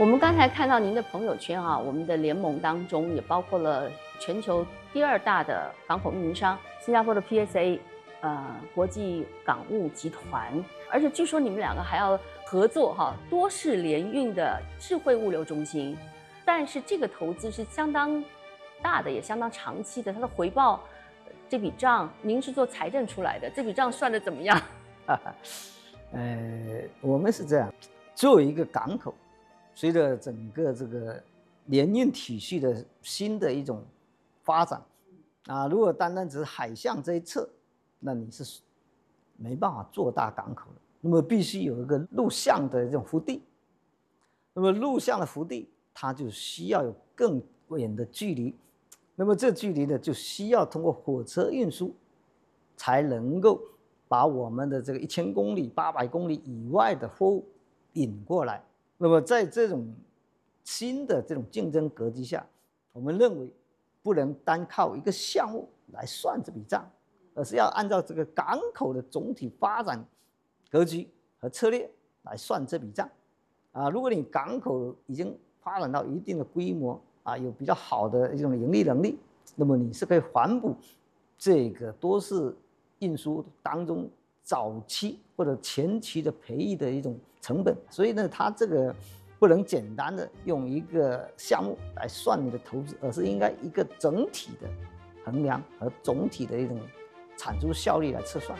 我们刚才看到您的朋友圈啊，我们的联盟当中也包括了全球第2大的港口运营商新加坡的 PSA，国际港务集团，而且据说你们2个还要合作多式联运的智慧物流中心，但是这个投资是相当大的，也相当长期的，它的回报这笔账您是做财政出来的，这笔账算得怎么样？ 我们是这样，作为一个港口，随着整个这个联运体系的新的一种发展如果单单只是海象这一侧，那你是没办法做大港口的。那么必须有一个陆相的这种腹地，那么陆相的腹地，它就需要有更远的距离，那么这距离呢，就需要通过火车运输，才能够把我们的这个1000公里、800公里以外的货物引过来。那么在这种新的这种竞争格局下，我们认为不能单靠一个项目来算这笔账，而是要按照这个港口的总体发展格局和策略来算这笔账如果你港口已经发展到一定的规模有比较好的一种盈利能力，那么你是可以缓补这个多式运输当中早期或者前期的培育的一种成本。所以呢，它这个不能简单的用一个项目来算你的投资，而是应该一个整体的衡量和总体的一种产出效率来测算。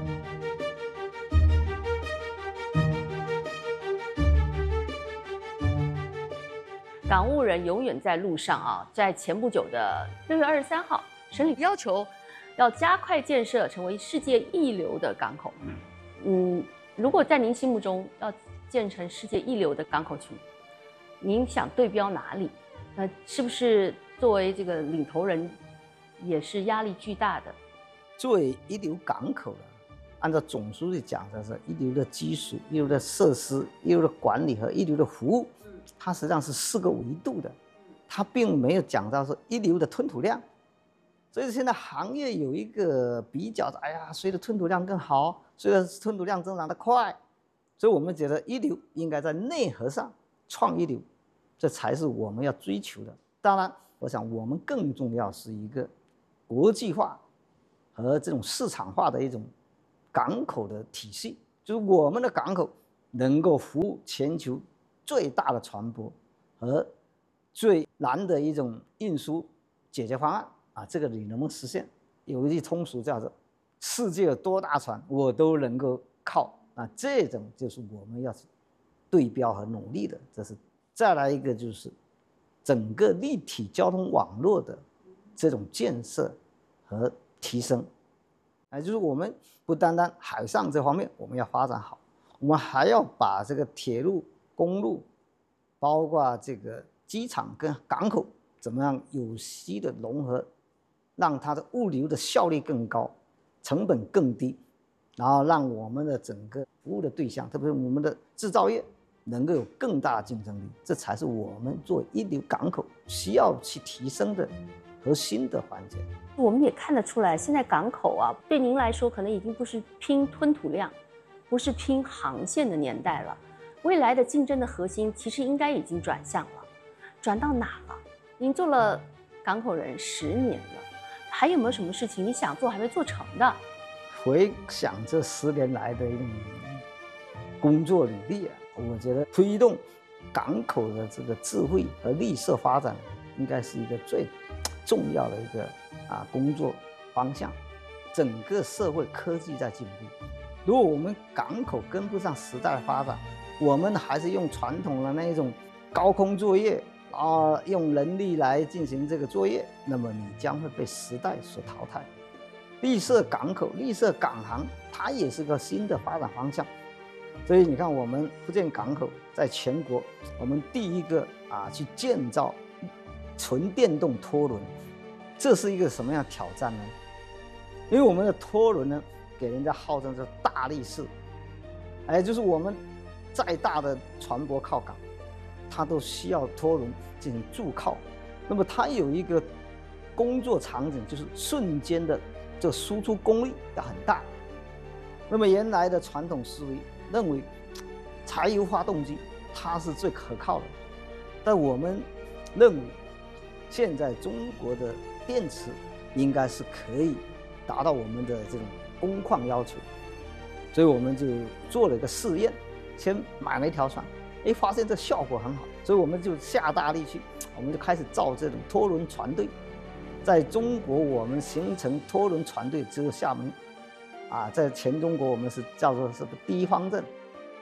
港务人永远在路上在前不久的6月23号，审理要求要加快建设成为世界一流的港口。如果在您心目中要建成世界一流的港口群，您想对标哪里？是不是作为这个领头人也是压力巨大的？ 作为一流港口按照总书记讲的是一流的基础、一流的设施、一流的管理和一流的服务，它实际上是4个维度的，它并没有讲到说一流的吞吐量。所以现在行业有一个比较的，谁的吞吐量更好，谁的吞吐量增长得快，所以我们觉得一流应该在内核上创一流，这才是我们要追求的。当然我想我们更重要是一个国际化和这种市场化的一种港口的体系，就是我们的港口能够服务全球最大的船舶和最难的一种运输解决方案这个你能不能实现？有一句通俗叫做世界有多大船我都能够靠这种就是我们要对标和努力的。这是再来一个就是整个立体交通网络的这种建设和提升就是我们不单单海上这方面我们要发展好，我们还要把这个铁路、公路，包括这个机场跟港口怎么样有机的融合，让它的物流的效率更高，成本更低，然后让我们的整个服务的对象，特别是我们的制造业能够有更大的竞争力，这才是我们作为一流港口需要去提升的核心的环节。 我们也看得出来，现在港口对您来说可能已经不是拼吞吐量，不是拼航线的年代了，未来的竞争的核心其实应该已经转向了。转到哪了？您做了港口人10年了，还有没有什么事情你想做还没做成的？ 回想这10年来的一种工作履历我觉得推动港口的这个智慧和绿色发展应该是一个最重要的一个工作方向。整个社会科技在进步，如果我们港口跟不上时代的发展，我们还是用传统的那一种高空作业用人力来进行这个作业，那么你将会被时代所淘汰。绿色港口、绿色港航，它也是个新的发展方向。所以你看，我们福建港口在全国，我们第一个去建造纯电动拖轮，这是一个什么样的挑战呢？因为我们的拖轮呢，给人家号称是大力士，就是我们再大的船舶靠港，它都需要拖轮进行驻靠。那么它有一个工作场景，就是瞬间的这输出功率要很大。那么原来的传统思维认为柴油发动机它是最可靠的， 但我们认为，现在中国的电池应该是可以达到我们的这种工况要求，所以我们就做了一个试验，先买了一条船，发现这效果很好，所以我们就下大力气，我们就开始造这种拖轮船队。在中国，我们形成拖轮船队只有厦门，在全中国我们是叫做是第一方阵，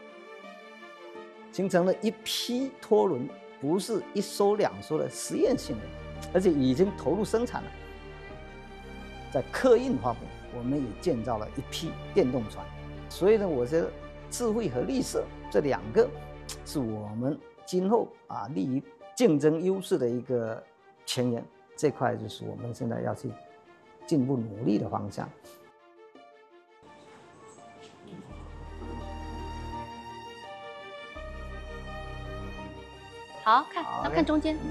形成了一批拖轮，不是一艘两艘的实验性的，而且已经投入生产了。在客运方面，我们也建造了一批电动船。所以呢，我觉得智慧和绿色这两个是我们今后利于竞争优势的一个前沿。这块就是我们现在要去进一步努力的方向。 好看，要看中间。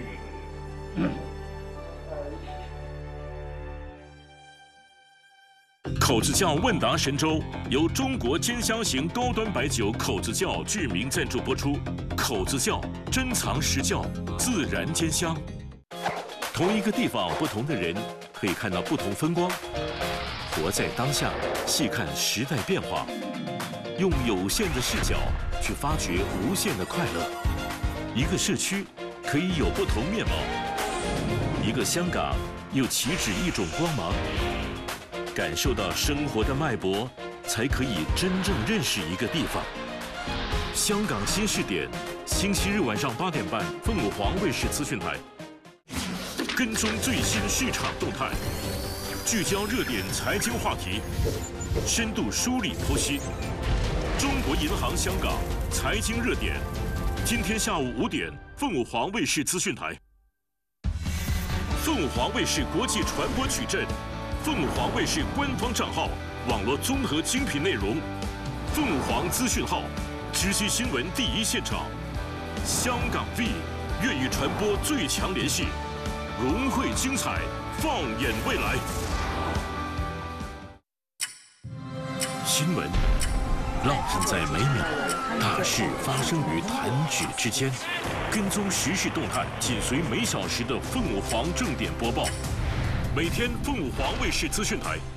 口子窖问答神州由中国尖香型高端白酒口子窖巨名赞助播出。口子窖珍藏实窖，自然尖香。同一个地方，不同的人可以看到不同风光。活在当下，细看时代变化，用有限的视角去发掘无限的快乐。一个社区可以有不同面貌，一个香港又岂止一种光芒。感受到生活的脉搏，才可以真正认识一个地方。香港新视点，星期日晚上8点半，凤凰卫视资讯台。跟踪最新市场动态，聚焦热点财经话题，深度梳理剖析。中国银行香港财经热点，今天下午5点，凤凰卫视资讯台。凤凰卫视国际传播矩阵，凤凰卫视官方账号，网络综合精品内容，凤凰资讯号，直击新闻第一现场。香港 V 愿意传播最强联系。融汇精彩，放眼未来。新闻浪漫在每秒，大事发生于弹指之间。跟踪时事动态，紧随每小时的凤凰正点播报。每天凤凰卫视资讯台